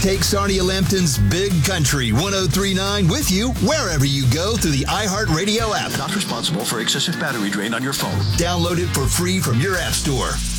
Take Sarnia Lambton's Big Country 103.9 with you wherever you go through the iHeartRadio app. Not responsible for excessive battery drain on your phone. Download it for free from your app store.